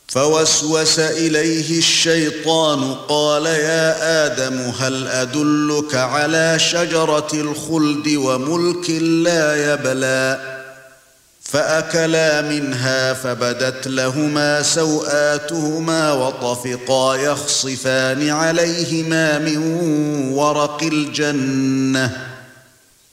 فوسوس إليه الشيطان قال يا آدم هل أدلك على شجرة الخلد وملك لا يبلى فأكلا منها فبدت لهما سوآتهما وطفقا يخصفان عليهما من ورق الجنة